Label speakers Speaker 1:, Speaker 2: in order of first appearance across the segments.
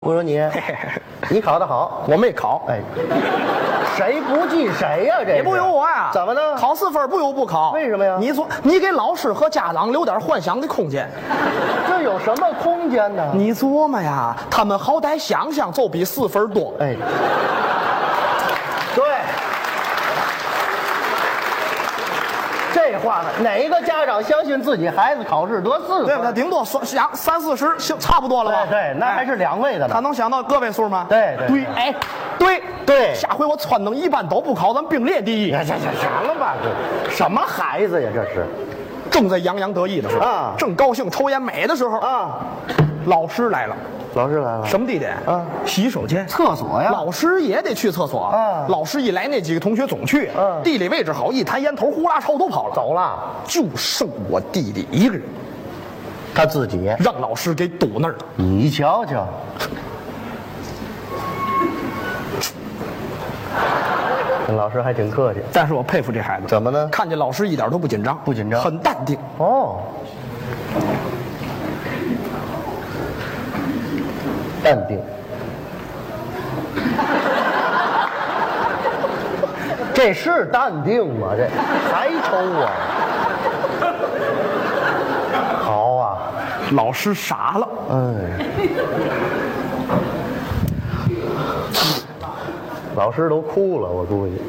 Speaker 1: 我说你，你考得好，
Speaker 2: 我没考，
Speaker 1: 哎，谁不记谁呀？这
Speaker 2: 也不由我呀。
Speaker 1: 怎么呢？
Speaker 2: 考4分不由不考。
Speaker 1: 为什么呀？
Speaker 2: 你说，你给老师和家长留点幻想的空间。
Speaker 1: 这有什么空间呢？
Speaker 2: 你琢磨呀，他们好歹想想就比4分多。
Speaker 1: 哎，对。这话呢，哪个家长相信自己孩子考试得4分？
Speaker 2: 对不对？顶多想30行，差不多了吧？
Speaker 1: 对，那还是2位的呢。
Speaker 2: 他能想到个位数吗？
Speaker 1: 对，
Speaker 2: 哎，对。
Speaker 1: 下
Speaker 2: 回我撺掇一班都不考，咱并列第一。
Speaker 1: 行了吧，这什么孩子呀？这是
Speaker 2: 正在洋洋得意的时候
Speaker 1: 啊，
Speaker 2: 正高兴抽烟美的时候
Speaker 1: 啊，
Speaker 2: 老师来了。
Speaker 1: 老师来了，
Speaker 2: 什么地点
Speaker 1: 啊？
Speaker 2: 洗手间、
Speaker 1: 厕所呀。
Speaker 2: 老师也得去厕所
Speaker 1: 啊。
Speaker 2: 老师一来，那几个同学总去。地理位置好，一弹烟头，呼啦超都跑了，
Speaker 1: 走了，
Speaker 2: 就剩我弟弟一个人。
Speaker 1: 他自己
Speaker 2: 让老师给堵那儿了。
Speaker 1: 你瞧瞧，跟老师还挺客气。
Speaker 2: 但是我佩服这孩子。
Speaker 1: 怎么呢？
Speaker 2: 看见老师一点都不紧张，
Speaker 1: 不紧张，
Speaker 2: 很淡定。
Speaker 1: 哦。淡定，这是淡定吗？这还抽啊？好啊，
Speaker 2: 老师傻了。
Speaker 1: 老师都哭了，我估计。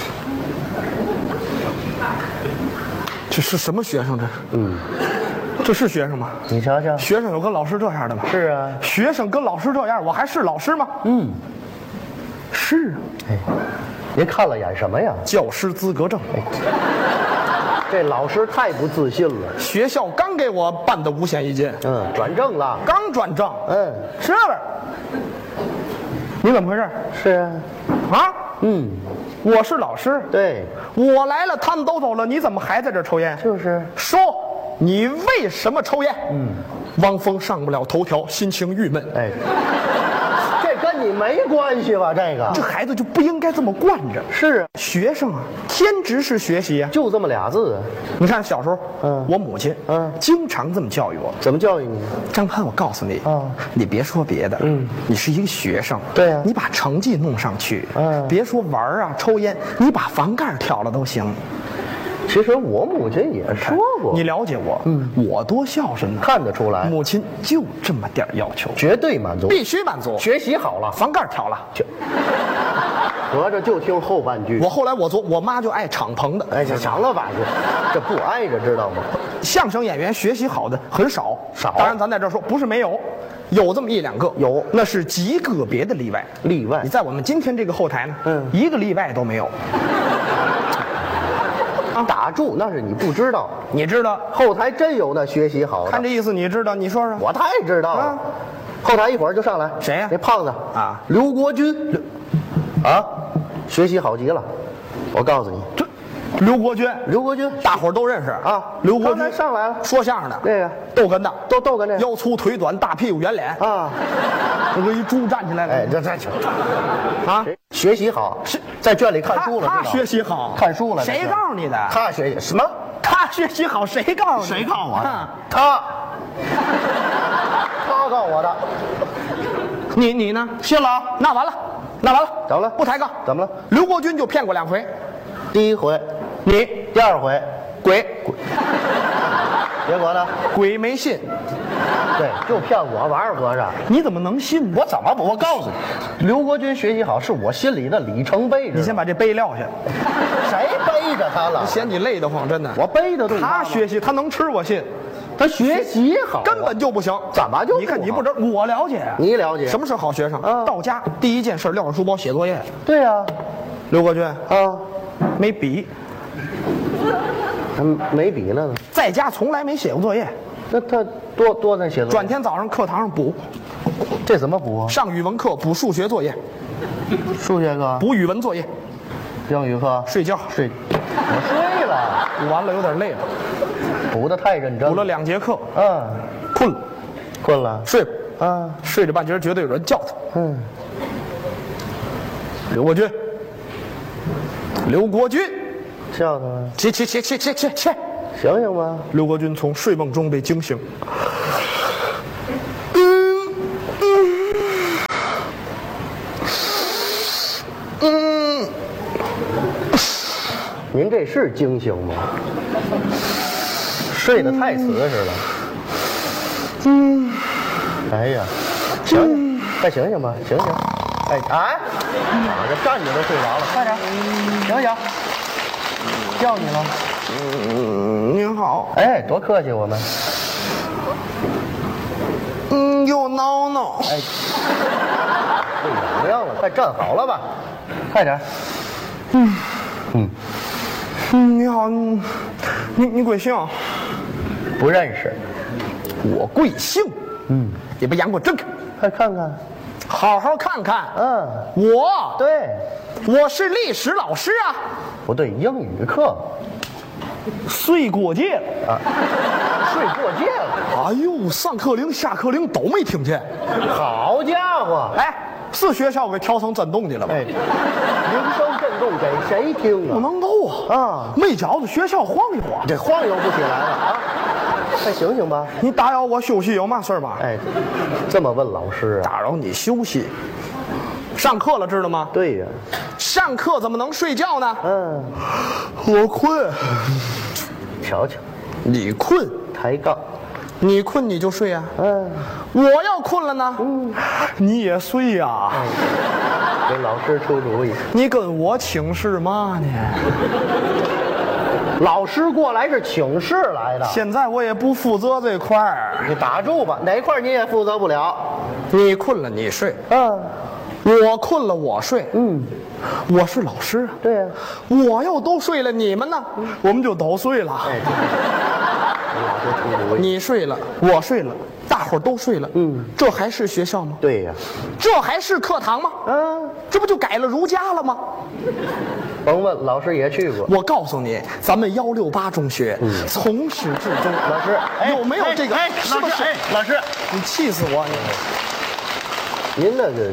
Speaker 2: 这是什么学生？这是？这是学生吗？
Speaker 1: 你瞧瞧，
Speaker 2: 学生有跟老师这样的吗？
Speaker 1: 是啊，
Speaker 2: 学生跟老师这样，我还是老师吗？是啊。
Speaker 1: 哎，您看了眼什么呀？
Speaker 2: 教师资格证。
Speaker 1: 这老师太不自信了。
Speaker 2: 学校刚给我办的5险1金。
Speaker 1: 转正了。
Speaker 2: 刚转正。是不是？你怎么回事？
Speaker 1: 是啊。
Speaker 2: 啊？我是老师。
Speaker 1: 对。
Speaker 2: 我来了，他们都走了，你怎么还在这抽烟？
Speaker 1: 就是。
Speaker 2: 说。你为什么抽烟？汪峰上不了头条，心情郁闷。
Speaker 1: 哎，这跟你没关系吧？这
Speaker 2: 孩子就不应该这么惯着。
Speaker 1: 是啊，
Speaker 2: 学生啊，天职是学习啊，
Speaker 1: 就这么俩字啊。
Speaker 2: 你看小时候，我母亲，经常这么教育我。
Speaker 1: 怎么教育你？
Speaker 2: 张潘，我告诉你，你别说别的，你是一个学生，
Speaker 1: 对呀，
Speaker 2: 你把成绩弄上去，别说玩啊、抽烟，你把房盖挑了都行。
Speaker 1: 其实我母亲也说过，
Speaker 2: 你了解我，我多孝顺呢，
Speaker 1: 看得出来。
Speaker 2: 母亲就这么点要求，
Speaker 1: 绝对满足，
Speaker 2: 必须满足。
Speaker 1: 学习好了，
Speaker 2: 房盖挑了，
Speaker 1: 合着就听后半句。
Speaker 2: 后来我妈就爱敞篷的。
Speaker 1: 哎，行了吧，这不挨着知道吗？
Speaker 2: 相声演员学习好的很少。当然咱在这说不是没有，有这么1、2个，
Speaker 1: 有，
Speaker 2: 那是极个别的例外。
Speaker 1: 例外，
Speaker 2: 你在我们今天这个后台呢，一个例外都没有。
Speaker 1: 打住，那是你不知道。
Speaker 2: 你知道
Speaker 1: 后台真有那学习好的。
Speaker 2: 看这意思，你知道？你说说。
Speaker 1: 我太知道了。后台一会儿就上来。
Speaker 2: 谁呀？
Speaker 1: 那胖子
Speaker 2: 啊，
Speaker 1: 刘国军。学习好极了。我告诉你，
Speaker 2: 刘国军，大伙儿都认识啊。刘国军
Speaker 1: 上来了，
Speaker 2: 说相声的，
Speaker 1: 那个
Speaker 2: 逗哏的，
Speaker 1: 都逗哏这，
Speaker 2: 腰粗腿短，大屁股圆脸
Speaker 1: 啊，
Speaker 2: 那个一猪站起来了。
Speaker 1: 哎，这啊，学习好，在圈里看书了。
Speaker 2: 他学习好，
Speaker 1: 看书了。
Speaker 2: 谁告诉你的？
Speaker 1: 他学习什么？
Speaker 2: 他学习好，谁告诉你？
Speaker 1: 谁告诉我的？他告诉我的。
Speaker 2: 你呢？
Speaker 1: 信了？
Speaker 2: 那完了。
Speaker 1: 怎么了？
Speaker 2: 不抬杠。
Speaker 1: 怎么了？
Speaker 2: 刘国军就骗过2回。
Speaker 1: 第1回，
Speaker 2: 你；
Speaker 1: 第2回，
Speaker 2: 鬼。
Speaker 1: 结果呢？
Speaker 2: 鬼没信。
Speaker 1: 对，就骗我玩儿和尚。
Speaker 2: 你怎么能信呢？
Speaker 1: 我怎么不？我告诉你，刘国军学习好是我心里的里程碑。
Speaker 2: 你先把这碑撂下。
Speaker 1: 谁背着他了？
Speaker 2: 嫌你累得慌，真的。
Speaker 1: 我背的对。
Speaker 2: 他学习，他能吃，我信。
Speaker 1: 他学习好，
Speaker 2: 根本就不行。
Speaker 1: 怎么就？
Speaker 2: 你看你不知道，我了解。
Speaker 1: 你了解
Speaker 2: 什么是好学生？到家第一件事撂上书包写作业。
Speaker 1: 对呀，
Speaker 2: 刘国军没笔。
Speaker 1: 没笔了呢。
Speaker 2: 在家从来没写过作业。
Speaker 1: 那他多在写作业。
Speaker 2: 转天早上课堂上补。
Speaker 1: 这怎么补啊？
Speaker 2: 上语文课补数学作业。
Speaker 1: 数学课
Speaker 2: 补语文作业。
Speaker 1: 英语课
Speaker 2: 睡觉。
Speaker 1: 我睡了。
Speaker 2: 补完了有点累了。
Speaker 1: 补的太认真了。
Speaker 2: 补了2节课。
Speaker 1: 困了。
Speaker 2: 睡吧。睡着半截觉得有人叫他。刘国军。叫他吗？起！
Speaker 1: 醒醒吧！
Speaker 2: 刘国军从睡梦中被惊醒。
Speaker 1: 您这是惊醒吗？睡得太瓷实了。哎呀，醒醒，再醒醒吧，醒醒。哎，这站着都睡着了，快点，醒醒。叫你了。
Speaker 2: 您好。
Speaker 1: 哎，多客气我们。
Speaker 2: 又挠挠。
Speaker 1: 哎，这痒痒了，快站好了吧，快点。
Speaker 2: 你好，你贵姓？
Speaker 1: 不认识。
Speaker 2: 我贵姓。你把眼给我睁开，
Speaker 1: 快看看，
Speaker 2: 好好看看。
Speaker 1: 对，
Speaker 2: 我是历史老师啊。
Speaker 1: 不对，英语课。
Speaker 2: 睡过界了
Speaker 1: 啊，睡过界了。
Speaker 2: 哎呦，上课铃、下课铃都没听见。
Speaker 1: 好家伙！
Speaker 2: 哎，是学校给调成震动去了吗？
Speaker 1: 哎，铃声震动给谁听啊？
Speaker 2: 不能够啊！没觉着学校晃悠啊，
Speaker 1: 这晃悠不起来了啊！快醒醒吧！
Speaker 2: 你打扰我休息有嘛事吗？
Speaker 1: 哎，这么问老师啊？
Speaker 2: 打扰你休息。上课了，知道吗？
Speaker 1: 对呀。
Speaker 2: 上课怎么能睡觉呢？我困。
Speaker 1: 瞧瞧，
Speaker 2: 你困
Speaker 1: 抬杠，
Speaker 2: 你困你就睡啊。我要困了呢，你也睡呀。
Speaker 1: 给老师出主意。
Speaker 2: 你跟我请示嘛呢？
Speaker 1: 老师过来是请示来的。
Speaker 2: 现在我也不负责这块儿。
Speaker 1: 你打住吧，哪块你也负责不了。
Speaker 2: 你困了你睡。我困了我睡。我是老师啊。
Speaker 1: 对呀。
Speaker 2: 我要都睡了，你们呢？我们就都睡了。
Speaker 1: 哎，老师出主意。
Speaker 2: 你睡了，我睡了，大伙儿都睡了。这还是学校吗？
Speaker 1: 对呀。
Speaker 2: 这还是课堂吗？这不就改了儒家了吗？
Speaker 1: 甭问，老师也去过。
Speaker 2: 我告诉你，咱们168中学从始至终，
Speaker 1: 老师
Speaker 2: 有没有这个？
Speaker 1: 是不是？老师，
Speaker 2: 你气死我！
Speaker 1: 您那个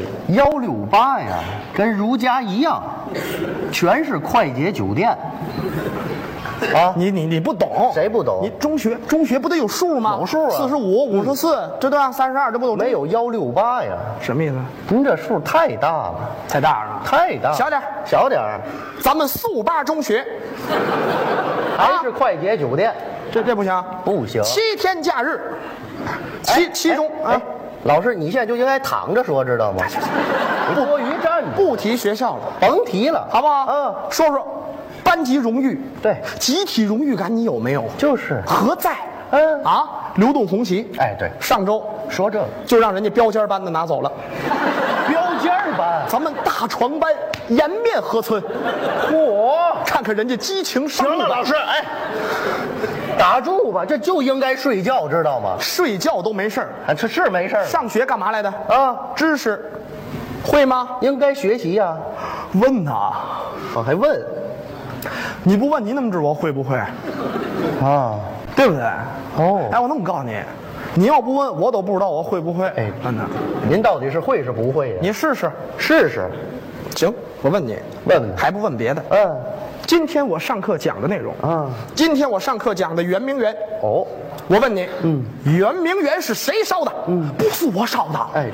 Speaker 1: 168呀，跟儒家一样，全是快捷酒店。啊，
Speaker 2: 你不懂？
Speaker 1: 谁不懂？
Speaker 2: 你中学不得有数吗？
Speaker 1: 有数啊
Speaker 2: ，45、54，这对吧？32，这不都
Speaker 1: 没有168呀？
Speaker 2: 什么意思？
Speaker 1: 您这数太大了，
Speaker 2: 太大了，
Speaker 1: 太大，
Speaker 2: 小点，
Speaker 1: 小点。
Speaker 2: 咱们458中学
Speaker 1: 还是快捷酒店，
Speaker 2: 这不行，
Speaker 1: 不行。
Speaker 2: 7天假日，其中啊。
Speaker 1: 老师，你现在就应该躺着说，知道吗？你多余站着，
Speaker 2: 不提学校了，
Speaker 1: 甭提了，
Speaker 2: 好不好？说说班级荣誉，
Speaker 1: 对，
Speaker 2: 集体荣誉感你有没有？
Speaker 1: 就是
Speaker 2: 何在？流动红旗。
Speaker 1: 哎，对，
Speaker 2: 上周
Speaker 1: 说这
Speaker 2: 就让人家标间班的拿走了。
Speaker 1: 标间班，
Speaker 2: 咱们大床班颜面何存？看看人家激情上路。
Speaker 1: 行了，老师，哎，打住吧，这就应该睡觉，知道吗？
Speaker 2: 睡觉都没事儿，
Speaker 1: 这是没事儿。
Speaker 2: 上学干嘛来的？知识会吗？
Speaker 1: 应该学习呀。
Speaker 2: 问呐，
Speaker 1: 我还问，
Speaker 2: 你不问你怎么知道我会不会？对不对？哎，我那么告诉你，你要不问我都不知道我会不会。
Speaker 1: 哎，
Speaker 2: 真的，
Speaker 1: 您到底是会是不会呀？
Speaker 2: 你试试，
Speaker 1: 试试。
Speaker 2: 行，我问你，
Speaker 1: 问
Speaker 2: 还不问别的？今天我上课讲的内容今天我上课讲的圆明园。我问你，圆明园是谁烧的？不是我烧的。
Speaker 1: 哎，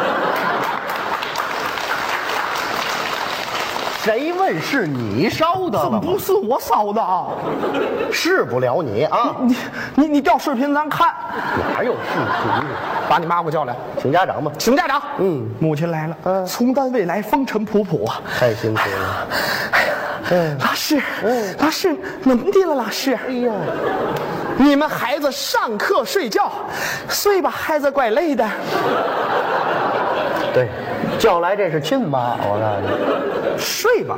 Speaker 1: 谁问是你烧的了？
Speaker 2: 不是我烧的啊，
Speaker 1: 是不了你啊！
Speaker 2: 你调视频咱看，
Speaker 1: 哪有视频？
Speaker 2: 把你妈给我叫来，
Speaker 1: 请家长吧。
Speaker 2: 请家长。母亲来了。从单位来，风尘仆仆啊，
Speaker 1: 太辛苦了。
Speaker 2: 老师，老师，怎么的了？老师，
Speaker 1: 哎呀，
Speaker 2: 你们孩子上课睡觉，睡吧，孩子怪累的。
Speaker 1: 对，叫来这是亲妈，我告诉你，
Speaker 2: 睡吧。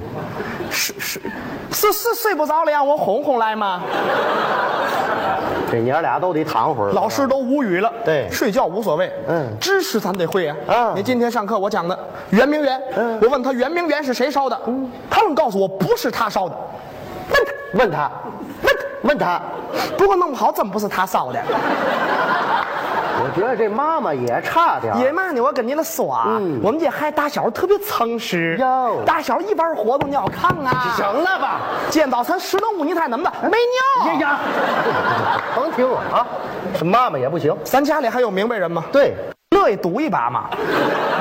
Speaker 2: 是睡不着了呀，我哄哄来吗？
Speaker 1: 这娘俩都得躺会儿。
Speaker 2: 老师都无语了。
Speaker 1: 对，
Speaker 2: 睡觉无所谓。知识咱得会啊。你今天上课我讲的圆明园，我问他圆明园是谁烧的，他们告诉我不是他烧的。问他。不过弄不好真不是他烧的。
Speaker 1: 我觉得这妈妈也差点。
Speaker 2: 也嘛呢？我跟你们说啊，我们这孩子打小特别诚实。打小一玩活动尿炕啊。
Speaker 1: 行了吧？
Speaker 2: 今天早晨10弄5，你猜怎么的？没尿。
Speaker 1: 呀，甭听我啊，这妈妈也不行。
Speaker 2: 咱家里还有明白人吗？
Speaker 1: 对，
Speaker 2: 乐意赌一把嘛。